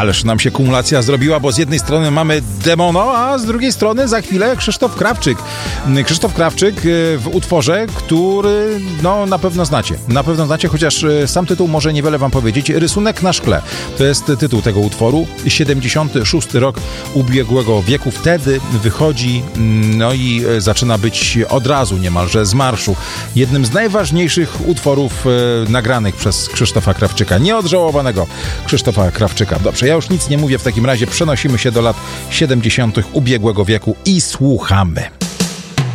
Ależ nam się kumulacja zrobiła, bo z jednej strony mamy Demono, a z drugiej strony za chwilę Krzysztof Krawczyk. Krzysztof Krawczyk w utworze, który na pewno znacie. Na pewno znacie, chociaż sam tytuł może niewiele wam powiedzieć. Rysunek na szkle. To jest tytuł tego utworu. 76 rok ubiegłego wieku. Wtedy wychodzi, i zaczyna być od razu niemalże z marszu jednym z najważniejszych utworów nagranych przez Krzysztofa Krawczyka. Nieodżałowanego Krzysztofa Krawczyka. Dobrze, ja już nic nie mówię, w takim razie przenosimy się do lat 70. ubiegłego wieku i słuchamy.